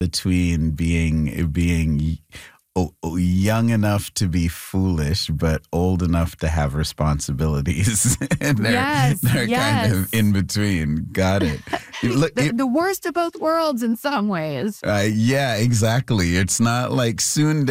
between young enough to be foolish, but old enough to have responsibilities. And they're kind of in between. Got it. Look, the worst of both worlds in some ways. yeah, exactly. It's not like soon